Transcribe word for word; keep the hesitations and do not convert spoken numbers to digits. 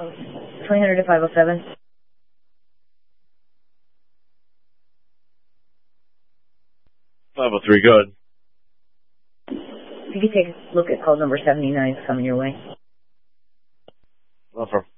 twenty hundred to five oh seven. five oh three, good. If you could take a look at call number seventy-nine, it's coming your way. Offer.